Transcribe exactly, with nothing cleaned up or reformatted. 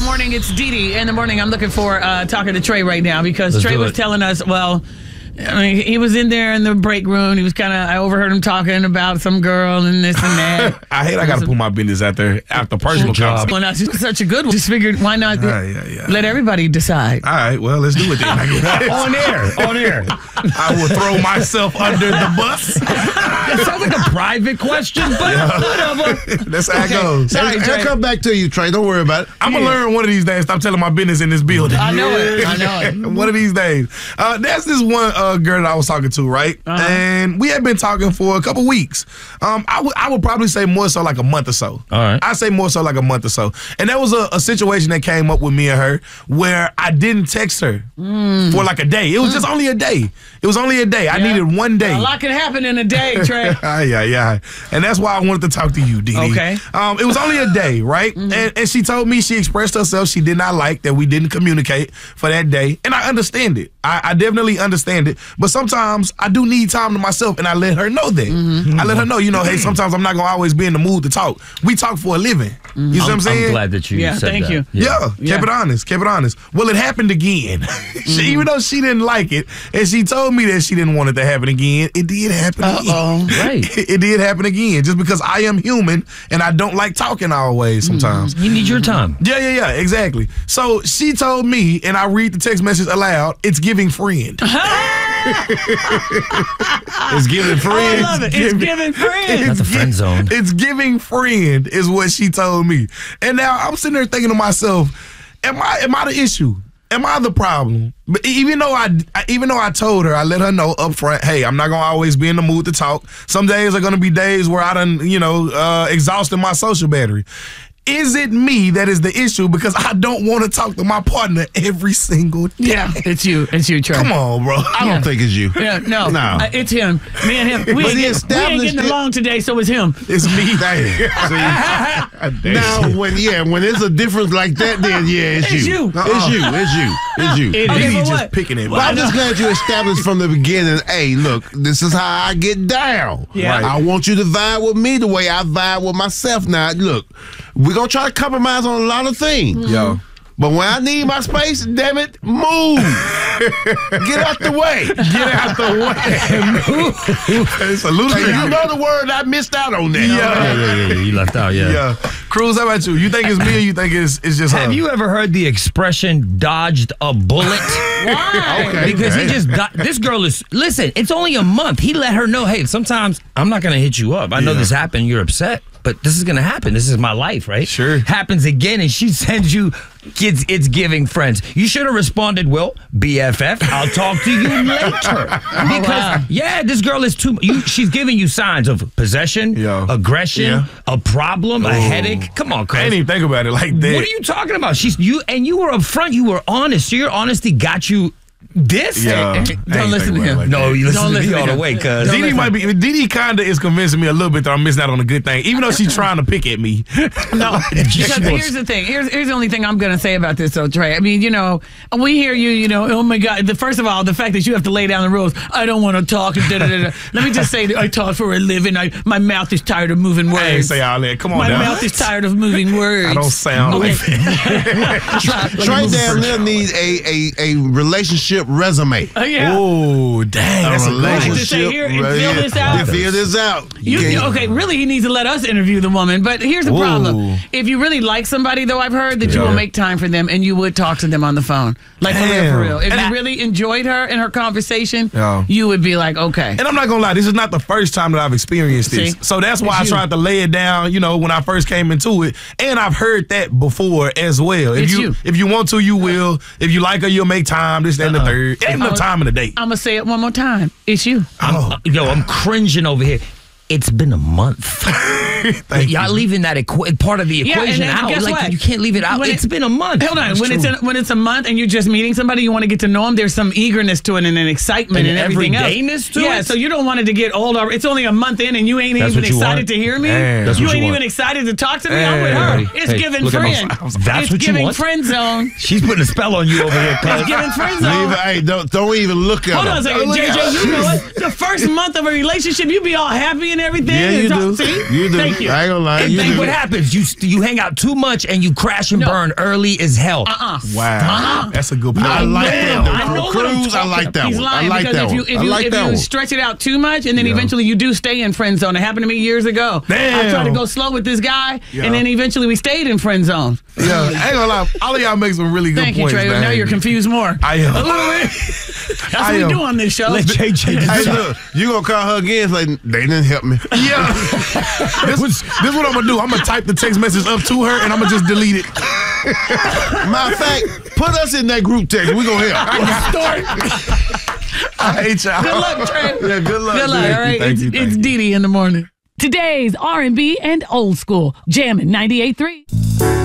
morning. It's Dee Dee. In the morning, I'm looking for uh, talking to Trey right now because Let's Trey was it. telling us, well, I mean, he was in there in the break room. He was kind of, I overheard him talking about some girl and this and that. I hate I got to put my business out there after personal job. Well, that's just such a good one. Just figured, why not Yeah, yeah, yeah. let everybody decide? All right, well, let's do it then. On air, on air. I will throw myself under the bus. That sounds like a private question, but whatever. That's how it goes. Sorry, It'll Trey. come back to you, Trey. Don't worry about it. I'm going to learn one of these days. Stop telling my business in this building. I know it. I know it. One of these days. Uh, there's this one uh, girl that I was talking to, right? Uh-huh. And we had been talking for a couple weeks. Um, I would I would probably say more so like a month or so. All right. I say more so like a month or so. And that was a, a situation that came up with me and her where I didn't text her Mm. for like a day. It was just only a day. It was only a day. I Yeah. needed one day. A lot can happen in a day, Trey. yeah, yeah. And that's why I wanted to talk to you, Dee Dee. Okay. Um, it was only a day, right? Mm-hmm. And, and she told me she expressed herself. She did not like that we didn't communicate for that day. And I understand it. I, I definitely understand it. But sometimes I do need time to myself, and I let her know that. Mm-hmm. I let her know, you know, hey, sometimes I'm not going to always be in the mood to talk. We talk for a living. You see what I'm saying? I'm glad that you Yeah, said thank that. you. Yeah, Yeah. keep it honest. Keep it honest. Well, it happened again. she, even though she didn't like it, and she told me that she didn't want it to happen again, it did happen again. Uh-oh. Right. It, it did happen again, just because I am human and I don't like talking always sometimes. You need your time. Yeah, yeah, yeah, exactly. So she told me, and I read the text message aloud, it's giving friend. It's giving friends. I love it. It's giving friends. That's a friend zone. It's giving friend is what she told me. And now I'm sitting there thinking to myself, am I am I the issue? Am I the problem? But even though I, even though I told her, I let her know up front, hey, I'm not gonna always be in the mood to talk. Some days are gonna be days where I done, you know, uh, exhausted my social battery. Is it me that is the issue because I don't want to talk to my partner every single day? Yeah, it's you. It's you, Trey. Come on, bro. I don't think it's you. Yeah, no, No. Uh, it's him. Me and him. We But ain't, he get, we ain't established getting it. along today, so it's him. It's me. See? Now, when yeah, when it's a difference like that, then yeah, it's, It's you. you. It's you. It's you. It's you. It He is. just What? picking it. But I'm just glad you established from the beginning, hey, look, this is how I get down. Yeah. Right. I want you to vibe with me the way I vibe with myself. Now, look, we're going to try to compromise on a lot of things. Yo. But when I need my space, damn it, move. Get out the way. Get out the way. It's a Hey, ludicrous. you know the word, I missed out on that. Yeah. Yeah, yeah, yeah. You left out, yeah. Yeah. Cruz, how about you? You think it's me or you think it's it's just Have her? you ever heard the expression "dodged a bullet"? Why? Okay. Because he just got, this girl is, listen, it's only a month. He let her know, hey, sometimes I'm not going to hit you up. I know Yeah. this happened. You're upset, but this is going to happen. This is my life, right? Sure. Happens again, and she sends you, kids, it's giving friends. You should have responded, well, B F F, I'll talk to you later. Because, wow. yeah, this girl is too, you, she's giving you signs of possession, Yeah. aggression, Yeah. a problem, a Oh. headache. Come on, I cuz. didn't even think about it like that. What are you talking about? She's you, and you were upfront. You were honest. So your honesty got you this. Yeah. I ain't Don't listen think to about it him. like No, that. you listen Don't to listen me to all the him. way, cuz. Don't Didi listen. might be. Didi kinda is convincing me a little bit that I'm missing out on a good thing, even though she's trying to pick at me. No, because here's the thing. Here's here's the only thing I'm going to say about this, though, Trey. I mean, you know, we hear you, you know, oh my God. The, first of all, the fact that you have to lay down the rules. I don't want to talk. And da, da, da, da. Let me just say that I talk for a living. I, my mouth is tired of moving words. I ain't say all that. Come on my now. mouth is tired of moving words. I don't sound Okay. like that. Try- Trey down there needs a, a, a relationship resume. Uh, yeah. Oh, dang. A That's a good one. Like to say, here, and fill this out. To fill this out. You, can't- okay, really, he needs to let us interview the woman. But here's the Whoa. problem: if you really like somebody, though, I've heard that you Yeah. will make time for them and you would talk to them on the phone, like for real, for Damn. real. If And you I- really enjoyed her and her conversation, Yeah. you would be like, okay. And I'm not gonna lie, this is not the first time that I've experienced this. See? So that's why It's I you. tried to lay it down, you know, when I first came into it. And I've heard that before as well. If It's you, you. if you want to, you will. If you like her, you'll make time, this, that, and the third. Ain't enough time in the day. I'm gonna say it one more time. It's you. Oh, Uh, yo, I'm cringing over here. It's been a month. thank Y'all you. leaving that equi- part of the Yeah, and equation then out. guess Like what? you can't leave it out. When It's it- been a month. Hold on. That's When it's true. in, when it's a month and you're just meeting somebody, you want to get to know them. There's some eagerness to it and an excitement And and, everything else. everydayness to yeah, it? so you don't want it to get old. Or it's only a month in and you ain't That's even what you excited want? to hear me. Damn. That's you what ain't you even want. excited to talk to me. I'm with her. Hey, It's hey, giving look at my- friend. That's it's what you giving want? friend zone. She's putting a spell on you over here, It's cuz. giving friend Leave zone. it- hey, don't, don't even look at Hold her. on a second, Look J at J. her. You know what? The first month of a relationship, you be all happy and and everything. Yeah, you and do. talk- See? You do. Thank you. I ain't gonna lie. And You think do. what happens? You you hang out too much and you crash and No. burn early as hell. Uh-uh. Wow. That's a good point. I like Man, that. I know For what I'm Cruz, I talking like about. that He's one. I lying like because that if one. you, if I you, like if that you one. stretch it out too much, and then Yeah. eventually you do stay in friend zone. It happened to me years ago. Damn. I tried to go slow with this guy, Yeah. and then eventually we stayed in friend zone. Yeah, I ain't gonna lie. All of y'all make some really good Thank you, points, Trey. man. Now you're confused more. I am. A little bit. That's I what we am. do on this show. Let J J Hey, decide. look, you gonna call her again? It's like they didn't help me. Yeah. this, this is what I'm gonna do. I'm gonna type the text message up to her and I'm gonna just delete it. Matter of fact, put us in that group text. We gonna help. I hate y'all. Good luck, Trey. Yeah, good luck. Good luck. Thank All you, right. thank It's, you, thank it's you. Dee Dee in the morning. Today's R and B and old school. Jammin' ninety-eight point three.